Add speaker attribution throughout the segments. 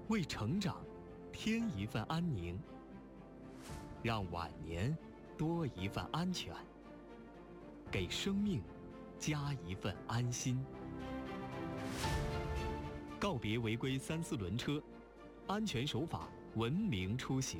Speaker 1: 为成长添一份安宁，让晚年多一份安全，给生命加一份安心。告别违规3、4轮车，安全守法，文明出行。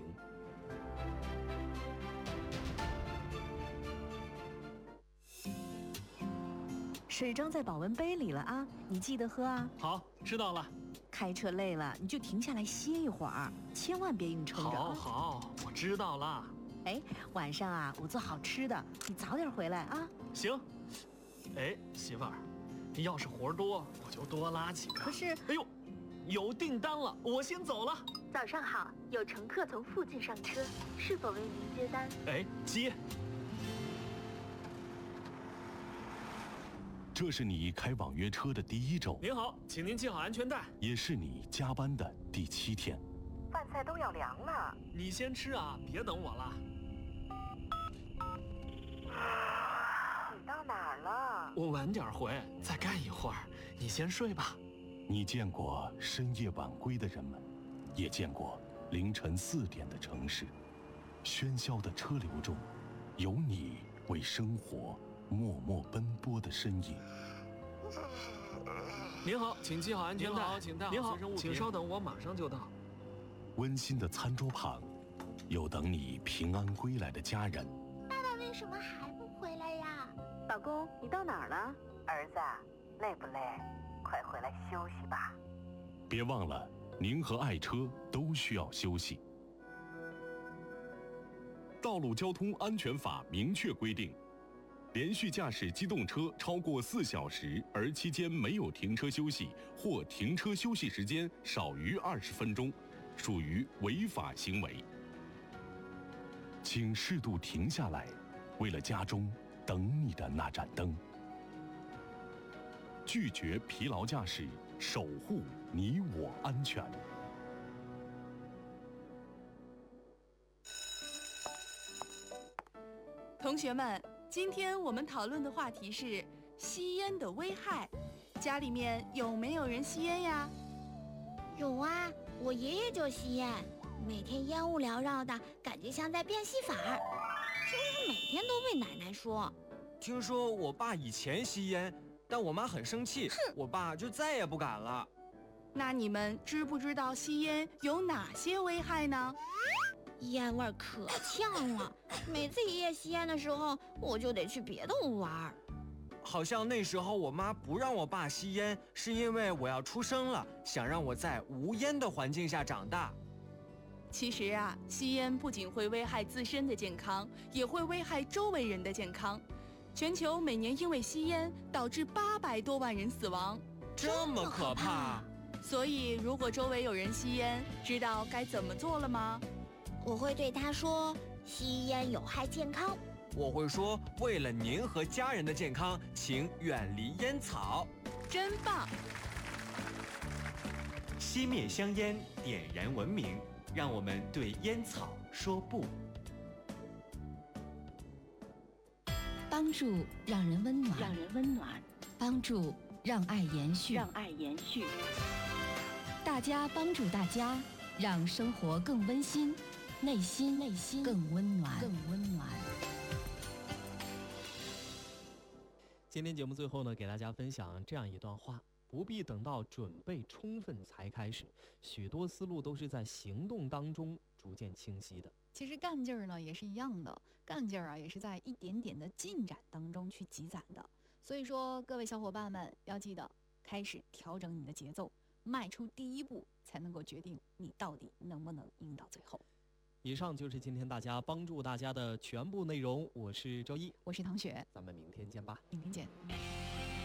Speaker 2: 水装在保温杯里了啊，你记得喝啊。
Speaker 1: 好，知道了。
Speaker 2: 开车累了你就停下来歇一会儿，千万别硬撑着。
Speaker 1: 好，我知道了。
Speaker 2: 哎，晚上啊，我做好吃的，你早点回来啊。
Speaker 1: 行。哎，媳妇儿，你要是活多，我就多拉几个。
Speaker 2: 可是，
Speaker 1: 哎呦，有订单了，我先走了。
Speaker 3: 早上好，有乘客从附近上车，是否为您接单？
Speaker 1: 哎，接。
Speaker 4: 这是你开网约车的第1周。
Speaker 1: 您好，请您系好安全带。
Speaker 4: 也是你加班的第7天。
Speaker 5: 饭菜都要凉了，
Speaker 1: 你先吃啊，别等我了。
Speaker 5: 你到哪儿了？
Speaker 1: 我晚点回，再干一会儿。你先睡吧。
Speaker 4: 你见过深夜晚归的人们，也见过凌晨4点的城市。喧嚣的车流中，有你为生活默默奔波的身影。
Speaker 1: 您好，请系好安全带。您好，请稍等，我马上就到。
Speaker 4: 温馨的餐桌旁，有等你平安归来的家人。
Speaker 3: 爸爸为什么还不回来呀？
Speaker 5: 老公，你到哪儿了？儿子，累不累？快回来休息吧。
Speaker 4: 别忘了，您和爱车都需要休息。道路交通安全法明确规定，连续驾驶机动车超过4小时，而期间没有停车休息，或停车休息时间少于20分钟，属于违法行为。请适度停下来，为了家中等你的那盏灯。拒绝疲劳驾驶，守护你我安全。
Speaker 6: 同学们，今天我们讨论的话题是吸烟的危害。家里面有没有人吸烟呀？
Speaker 3: 有啊，我爷爷就吸烟，每天烟雾缭绕的，感觉像在变戏法儿，几乎每天都被奶奶说。
Speaker 7: 听说我爸以前吸烟，但我妈很生气，我爸就再也不敢了。
Speaker 6: 那你们知不知道吸烟有哪些危害呢？
Speaker 3: 烟味可呛了，每次爷爷吸烟的时候，我就得去别的屋玩。
Speaker 7: 好像那时候我妈不让我爸吸烟，是因为我要出生了，想让我在无烟的环境下长大。
Speaker 6: 其实啊，吸烟不仅会危害自身的健康，也会危害周围人的健康。全球每年因为吸烟导致800多万人死亡，
Speaker 7: 这么可怕！
Speaker 6: 所以如果周围有人吸烟，知道该怎么做了吗？
Speaker 3: 我会对他说，吸烟有害健康。
Speaker 7: 我会说，为了您和家人的健康，请远离烟草。
Speaker 6: 真棒！
Speaker 8: 熄灭香烟，点燃文明，让我们对烟草说不。
Speaker 9: 帮助让人温暖，帮助让爱延续，大家帮助大家，让生活更温馨，内心更温暖。
Speaker 1: 今天节目最后呢，给大家分享这样一段话：不必等到准备充分才开始，许多思路都是在行动当中逐渐清晰的。
Speaker 10: 其实干劲儿呢也是一样的，干劲儿啊也是在一点点的进展当中去积攒的。所以说，各位小伙伴们要记得开始调整你的节奏，迈出第一步，才能够决定你到底能不能赢到最后。
Speaker 1: 以上就是今天大家帮助大家的全部内容，我是周一，
Speaker 10: 我是唐雪，
Speaker 1: 咱们明天见吧。
Speaker 10: 明天见。